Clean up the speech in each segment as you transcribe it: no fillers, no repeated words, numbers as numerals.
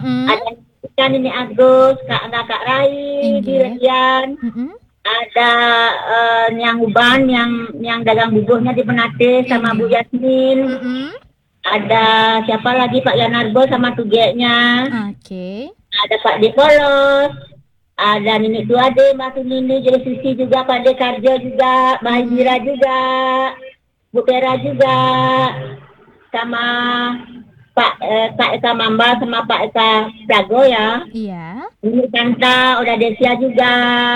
Mm. Ada ikan ini Agus, Kak Rai, di Inggih. Rian. Ada yang Uban yang dagang bubuhnya di Penate sama Bu Inggih. Yasmin. Mm-mm. Ada siapa lagi Pak Yanarbo sama tugeknya. Oke. Ada Pak Depolos. Ada Nini Tuade, Mbak Tunini, Jadi Susi juga, Pak Dekarjo juga, Mbak Hijira juga, Bu Pera juga, sama Pak Eka Mamba sama Pak Eka Prago ya. Iya. Ini Tanta, udah Desia juga,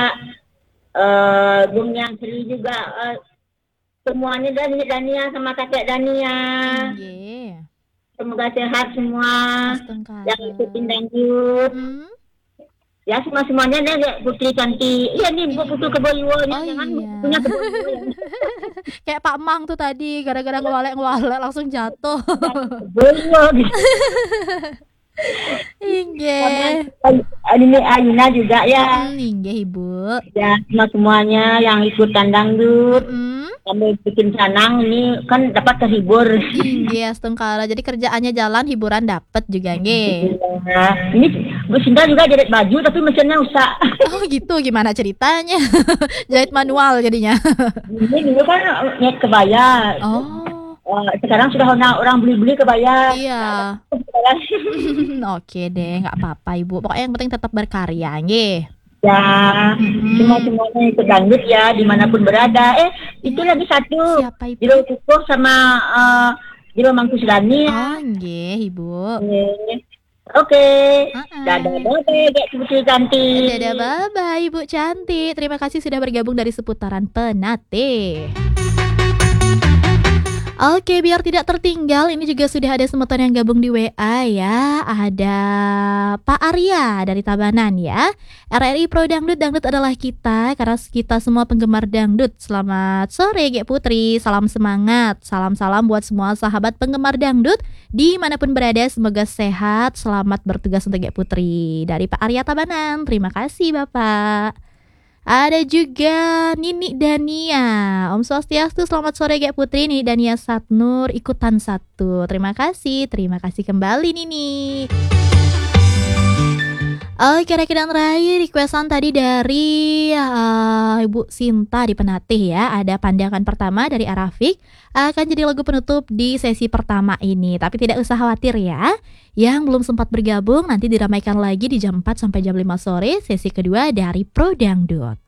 Bung Yang Sri juga, semuanya dan Dania sama kakek Dania. Inggih. Semoga sehat semua yang Astengkara. ikutin dangdut. Ya semuanya nih putri cantik. Iya nih Bu Putu Keboiwo nih, jangan punya Keboiwo ya. Kayak Pak Mang tuh tadi gara-gara ngewalek langsung jatuh. Keboiwo gitu. Inggih. Ini Ayuna juga ya. Inggih Ibu. Ya semuanya yang ikutan dangdut. Sambil bikin canang ini kan dapat terhibur. Inggih astengkara. Jadi kerjaannya jalan, hiburan dapat juga nggih. Nah, ini Bu Sinda juga jahit baju tapi mesinnya rusak. Oh gitu, gimana ceritanya? Jahit manual jadinya. Ini dulu kan nyet kebaya. Sekarang sudah orang beli-beli kebaya. Iya. Oke deh, nggak apa-apa Ibu. Pokoknya yang penting tetap berkarya nggih. Ya, semuanya ikut dangdut ya dimanapun berada. Itu lagi satu. Siapa itu? Jiro Kukuh sama Jiro Mangkuslani. Oh, nggih Ibu. Oke. Dadah Dek Putri cantik. Dadah bye-bye Ibu cantik. Terima kasih sudah bergabung dari seputaran Penate. Oke, biar tidak tertinggal, ini juga sudah ada semeton yang gabung di WA ya. Ada Pak Arya dari Tabanan ya. RRI Pro Dangdut, dangdut adalah kita, karena kita semua penggemar dangdut. Selamat sore Gek Putri, salam semangat. Salam-salam buat semua sahabat penggemar dangdut dimanapun berada, semoga sehat, selamat bertugas untuk Gek Putri. Dari Pak Arya Tabanan, terima kasih Bapak. Ada juga Nini Dania. Om Swastiastu, selamat sore Gek Putri. Nini Dania Satnur, ikutan satu. Terima kasih kembali Nini. Oke, Rekan Rai, requestan tadi dari Ibu Sinta di Penatih ya. Ada pandangan pertama dari Arafik, akan jadi lagu penutup di sesi pertama ini. Tapi tidak usah khawatir ya. Yang belum sempat bergabung nanti diramaikan lagi di jam 4 sampai jam 5 sore sesi kedua dari Pro Dangdut.